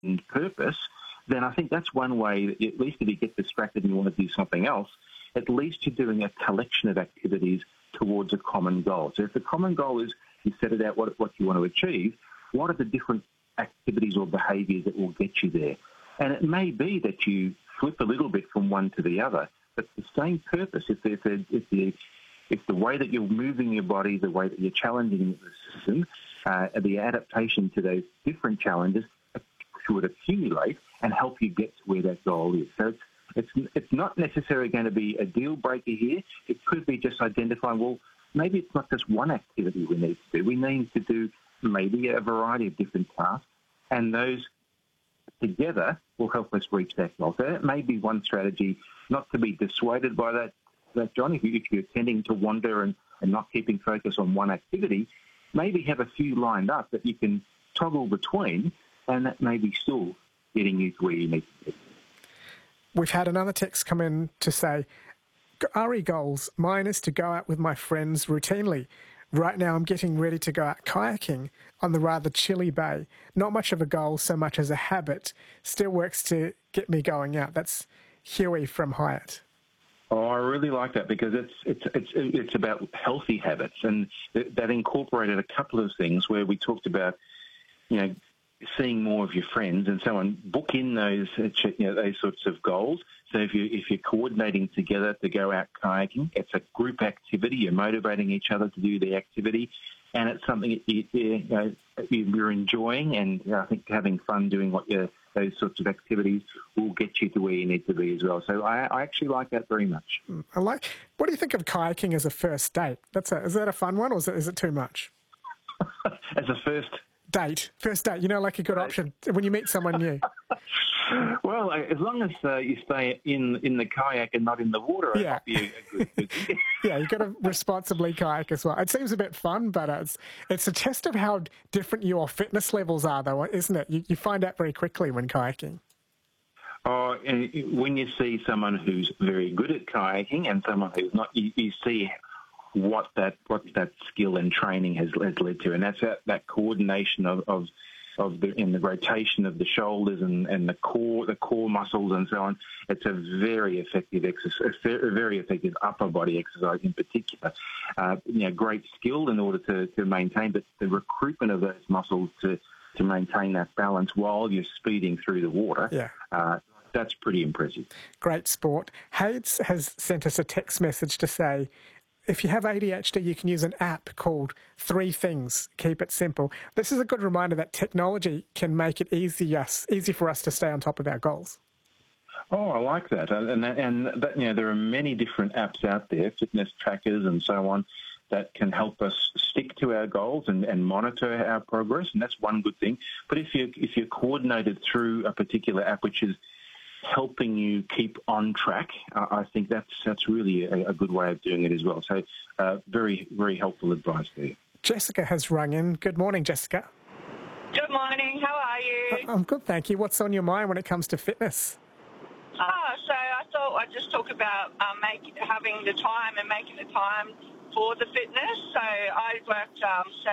purpose, then I think that's one way, that at least if you get distracted and you want to do something else, at least you're doing a collection of activities towards a common goal. So if the common goal is you set it out what you want to achieve, what are the different activities or behaviours that will get you there? And it may be that you flip a little bit from one to the other, but the same purpose. If the way that you're moving your body, the way that you're challenging the system, the adaptation to those different challenges should accumulate and help you get to where that goal is. So it's not necessarily going to be a deal breaker here. It could be just identifying, well, maybe it's not just one activity we need to do. We need to do maybe a variety of different tasks, and those together will help us reach that goal. So that may be one strategy, not to be dissuaded by that John. If you're tending to wander and not keeping focus on one activity, maybe have a few lined up that you can toggle between, and that may be still getting you to where you need to be. We've had another text come in to say, RE goals, mine is to go out with my friends routinely. Right now I'm getting ready to go out kayaking on the rather chilly bay. Not much of a goal so much as a habit. Still works to get me going out. That's Huey from Hyatt. Oh, I really like that because it's about healthy habits, and that incorporated a couple of things where we talked about, seeing more of your friends and so on. Book in those those sorts of goals. So if you're coordinating together to go out kayaking, it's a group activity. You're motivating each other to do the activity, and it's something that you're enjoying. And I think having fun doing those sorts of activities will get you to where you need to be as well. So I actually like that very much. What do you think of kayaking as a first date? Is that a fun one, or is it too much? As a first date, like a good option when you meet someone new. Well, as long as you stay in the kayak and not in the water, it might be a good thing. Yeah, you've got to responsibly kayak as well. It seems a bit fun, but it's a test of how different your fitness levels are, though, isn't it? You find out very quickly when kayaking. Oh, and when you see someone who's very good at kayaking and someone who's not, you see what that skill and training has led to, and that's that coordination of the rotation of the shoulders and the core muscles and so on. It's a very effective exercise, a very effective upper body exercise in particular. Great skill in order to maintain, but the recruitment of those muscles to maintain that balance while you're speeding through the water. Yeah. That's pretty impressive. Great sport. Hades has sent us a text message to say, if you have ADHD, you can use an app called 3 Things. Keep it simple. This is a good reminder that technology can make it easy for us to stay on top of our goals. Oh, I like that. And that, there are many different apps out there, fitness trackers and so on, that can help us stick to our goals and monitor our progress, and that's one good thing. But if you're coordinated through a particular app which is helping you keep on track, I think that's really a good way of doing it as well. So very, very helpful advice there. Jessica has rung in. Good morning, Jessica. Good morning. How are you? I'm good, thank you. What's on your mind when it comes to fitness? So I thought I'd just talk about having the time and making the time for the fitness. So I worked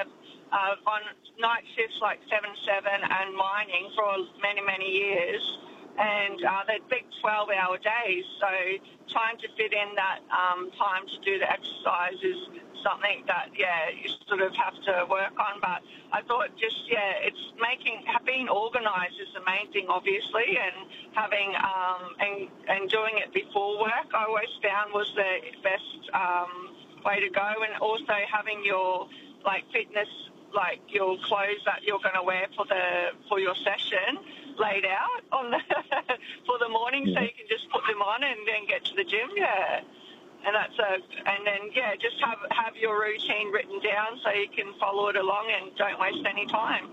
on night shifts like 7/7 and mining for many, many years. And they're big 12-hour days, so trying to fit in that time to do the exercise is something that, you sort of have to work on. But I thought it's being organised is the main thing, obviously, and having and doing it before work, I always found was the best way to go. And also having your fitness, your clothes that you're going to wear for your session laid out for the morning, so you can just put them on and then get to the gym. Just have your routine written down so you can follow it along and don't waste any time.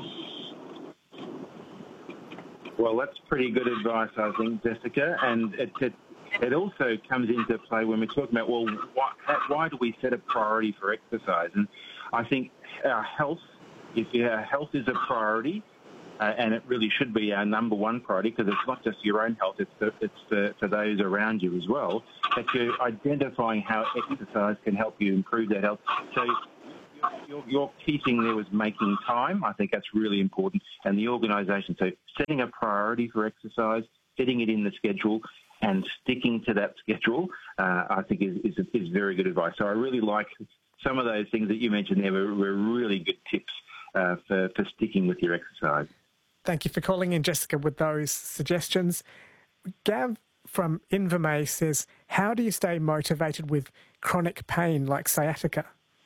Well, that's pretty good advice, I think, Jessica, and it also comes into play when we're talking about, why do we set a priority for exercise? And I think our health, if our health is a priority, and it really should be our number one priority, because it's not just your own health, it's for those around you as well, that you're identifying how exercise can help you improve that health. So Your key thing there was making time. I think that's really important. And the organisation, so setting a priority for exercise, setting it in the schedule and sticking to that schedule, I think is very good advice. So I really like some of those things that you mentioned there were really good tips for sticking with your exercise. Thank you for calling in, Jessica, with those suggestions. Gav from Invermay says, how do you stay motivated with chronic pain like sciatica?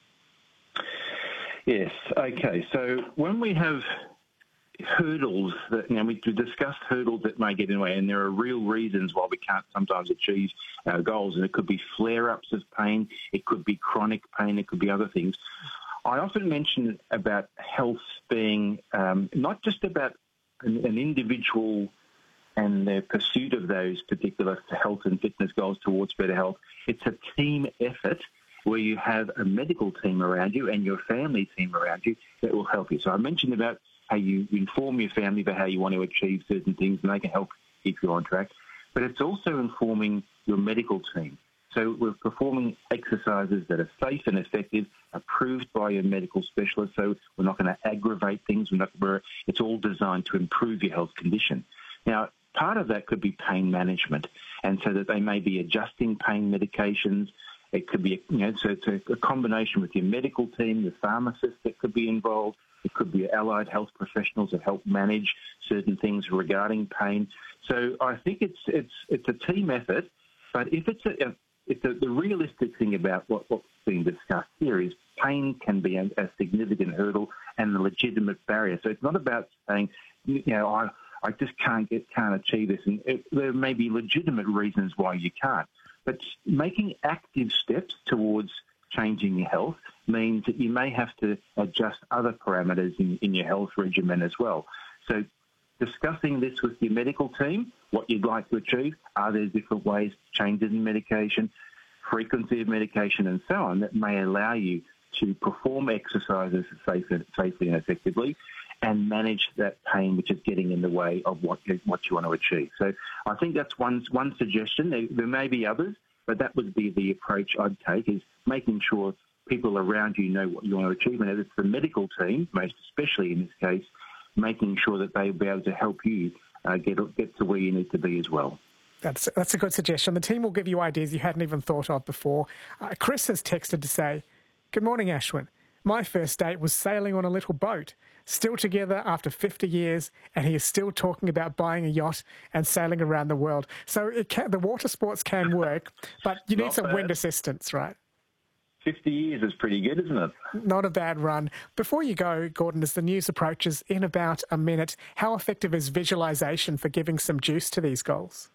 Yes, okay. So when we have hurdles, we discussed hurdles that may get in the way, and there are real reasons why we can't sometimes achieve our goals, and it could be flare-ups of pain, it could be chronic pain, it could be other things. I often mention about health being not just about an individual and the pursuit of those particular health and fitness goals towards better health. It's a team effort where you have a medical team around you and your family team around you that will help you. So I mentioned about how you inform your family about how you want to achieve certain things, and they can help keep you on track. But it's also informing your medical team. So we're performing exercises that are safe and effective, approved by your medical specialist, so we're not going to aggravate things. It's all designed to improve your health condition. Now, part of that could be pain management, and so that they may be adjusting pain medications. It could be, so it's a combination with your medical team, the pharmacist that could be involved. It could be allied health professionals that help manage certain things regarding pain. So I think it's a team effort, but if the realistic thing about what's being discussed here is pain can be a significant hurdle and a legitimate barrier. So it's not about saying, I just can't achieve this, and there may be legitimate reasons why you can't. But making active steps towards changing your health means that you may have to adjust other parameters in your health regimen as well. So discussing this with your medical team, what you'd like to achieve, are there different ways, changes in medication, frequency of medication and so on, that may allow you to perform exercises safely and effectively and manage that pain which is getting in the way of what you want to achieve. So I think that's one suggestion. There may be others, but that would be the approach I'd take, is making sure people around you know what you want to achieve. And if it's the medical team, most especially in this case, making sure that they'll be able to help you get to where you need to be as well. That's a good suggestion. The team will give you ideas you hadn't even thought of before. Chris has texted to say, "Good morning, Ashwin. My first date was sailing on a little boat. Still together after 50 years, and he is still talking about buying a yacht and sailing around the world." So the water sports can work, but you need some wind assistance, right? 50 years is pretty good, isn't it? Not a bad run. Before you go, Gordon, as the news approaches in about a minute, how effective is visualisation for giving some juice to these goals?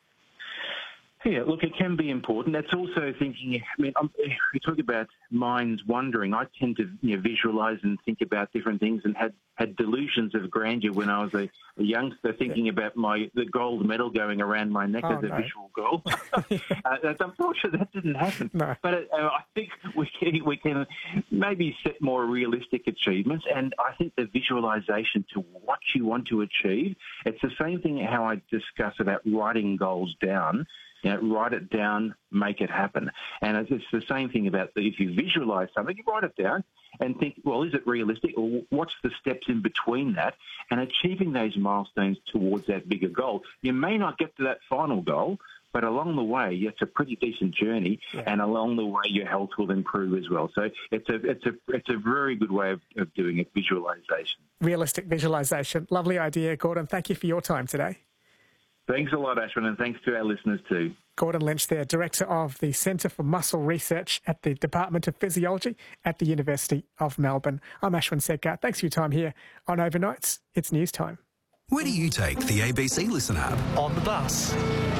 Yeah, look, it can be important. That's also thinking, we talk about minds wandering. I tend to visualise and think about different things, and had delusions of grandeur when I was a youngster, thinking about the gold medal going around my neck as a visual goal. Unfortunately, that didn't happen. No. But I think we can maybe set more realistic achievements, and I think the visualisation to what you want to achieve, it's the same thing how I discuss about writing goals down. Write it down, make it happen. And it's the same thing about if you visualise something, you write it down and think, well, is it realistic, or what's the steps in between that, and achieving those milestones towards that bigger goal. You may not get to that final goal, but along the way, it's a pretty decent journey, and along the way, your health will improve as well. So it's a very good way of doing it, visualisation. Realistic visualisation. Lovely idea, Gordon. Thank you for your time today. Thanks a lot, Ashwin, and thanks to our listeners too. Gordon Lynch there, Director of the Centre for Muscle Research at the Department of Physiology at the University of Melbourne. I'm Ashwin Sedkar. Thanks for your time here on Overnights. It's news time. Where do you take the ABC Listen app? On the bus.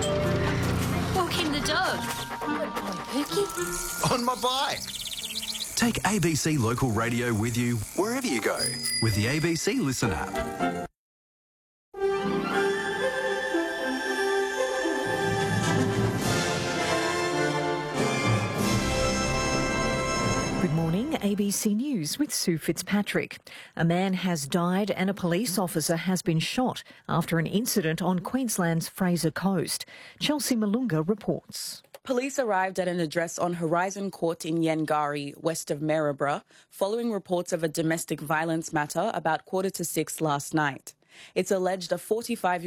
Walking the dog. On my bike. Take ABC Local Radio with you wherever you go with the ABC Listen app. Good morning, ABC News with Sue Fitzpatrick. A man has died and a police officer has been shot after an incident on Queensland's Fraser Coast. Chelsea Malunga reports. Police arrived at an address on Horizon Court in Yengari, west of Maryborough, following reports of a domestic violence matter about 5:45 last night. It's alleged a 45-year-old